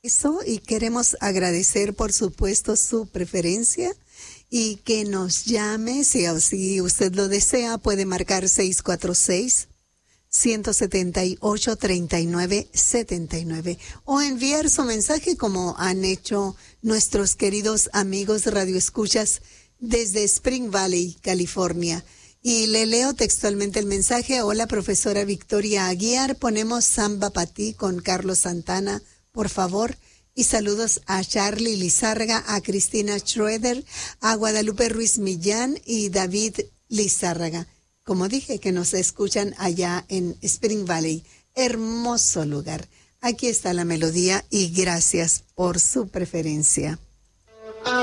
eso y queremos agradecer, por supuesto, su preferencia y que nos llame, si usted lo desea, puede marcar 646-178-3979 o enviar su mensaje como han hecho nuestros queridos amigos radioescuchas desde Spring Valley, California. Y le leo textualmente el mensaje. Hola, profesora Victoria Aguiar, ponemos Samba pa' ti con Carlos Santana, por favor. Y saludos a Charlie Lizárraga, a Cristina Schroeder, a Guadalupe Ruiz Millán y David Lizárraga. Como dije, que nos escuchan allá en Spring Valley. Hermoso lugar. Aquí está la melodía y gracias por su preferencia.